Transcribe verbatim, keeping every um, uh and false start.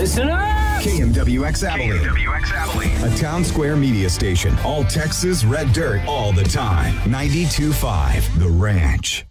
Listen up! K M W X Abilene. K M W X Abilene. A Town Square media station. All Texas red dirt all the time. ninety-two point five The Ranch.